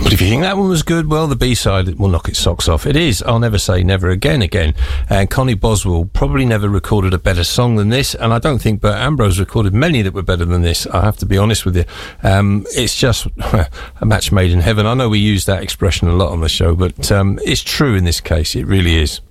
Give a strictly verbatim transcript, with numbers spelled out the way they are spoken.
But if you think that one was good, well, the B-side will knock its socks off. It is I'll Never Say Never Again again. And Connie Boswell probably never recorded a better song than this, and I don't think Bert Ambrose recorded many that were better than this, I have to be honest with you. Um, it's just a match made in heaven. I know we use that expression a lot on the show, but um, it's true in this case. It really is.